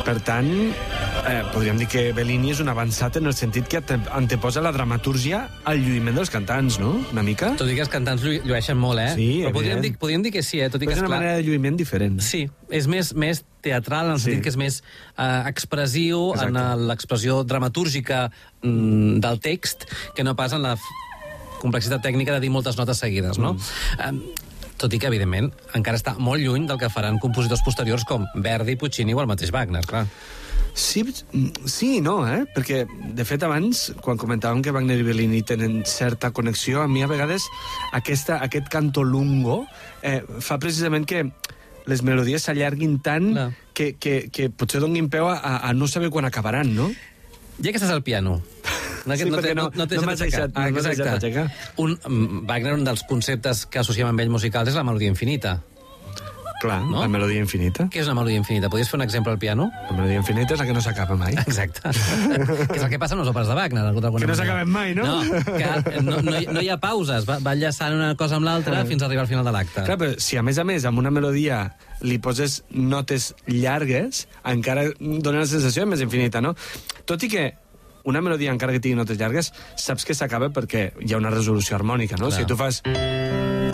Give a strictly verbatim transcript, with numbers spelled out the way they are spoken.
Per tant, eh, podríem dir que Bellini és un avançat en el sentit que anteposa la dramatúrgia al lluïment dels cantants, no? Una mica? Tot i que els cantants llu llueixen molt, eh? Sí, però podríem dir, podríem dir que sí, eh? Tot i que és una esclar... manera de lluïment diferent. Sí, és més, més teatral, en el sentit Sí. que és més eh, expressiu Exacte. en l'expressió dramatúrgica mm, del text, que no pas en la complexitat tècnica de dir moltes notes seguides, no? Mm. Eh, tot i que, evidentment, encara està molt lluny del que faran compositors posteriors com Verdi, Puccini o el mateix Wagner, clar. Sí, sí i no, eh? Perquè, de fet, abans, quan comentàvem que Wagner i Bellini tenen certa connexió, a mi a vegades aquesta, aquest canto lungo eh, fa precisament que les melodies s'allarguin tant no. que, que, que potser donin peu a, a no saber quan acabaran, no? Ja que estàs al piano... No, sí, no, perquè no, no, no, no m'has deixat, ah, no m'has deixat aixecar. Un, Wagner, un dels conceptes que associem amb ell musicals és la melodia infinita. Clar, no? La melodia infinita. Què és una melodia infinita? Podries fer un exemple al piano? La melodia infinita és la que no s'acaba mai. Exacte. Que és el que passa amb les òperes de Wagner. Que no s'acaben mai, no? No, que no, no, hi, no hi ha pauses. Va, va enllaçant una cosa amb l'altra fins a arribar al final de l'acte. Clar, però si a més a més amb una melodia li poses notes llargues, encara dona la sensació més infinita, no? Tot i que una melodia, encara que tingui notes llargues, saps que s'acaba perquè hi ha una resolució harmònica, no? Clar. Si tu fas...